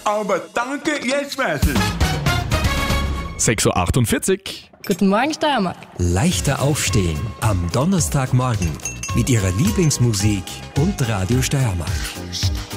Aber danke, jetzt weiß ich. 6.48 Uhr. Guten Morgen, Steiermark. Leichter aufstehen am Donnerstagmorgen mit Ihrer Lieblingsmusik und Radio Steiermark.